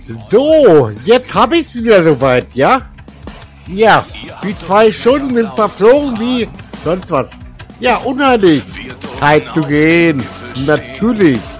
So, jetzt habe ich wieder soweit, ja? Ja, die 2 Stunden sind verflogen wie sonst was. Ja, unheimlich. Zeit zu gehen. Natürlich.